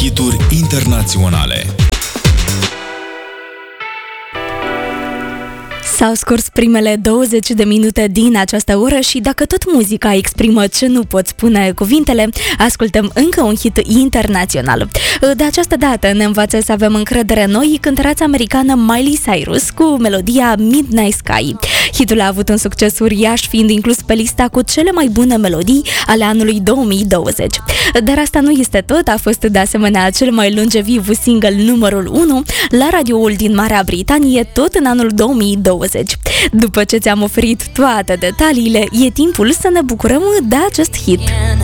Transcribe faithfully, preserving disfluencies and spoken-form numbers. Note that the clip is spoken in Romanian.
hituri internaționale. S-au scurs primele douăzeci de minute din această oră și dacă tot muzica exprimă ce nu pot spune cuvintele, ascultăm încă un hit internațional. De această dată ne învață să avem încredere în noi cântăreața americană Miley Cyrus cu melodia Midnight Sky. Hitul a avut un succes uriaș, fiind inclus pe lista cu cele mai bune melodii ale anului două mii douăzeci. Dar asta nu este tot, a fost de asemenea cel mai longeviv single numărul unu la radioul din Marea Britanie tot în anul două mii douăzeci. După ce ți-am oferit toate detaliile, e timpul să ne bucurăm de acest hit.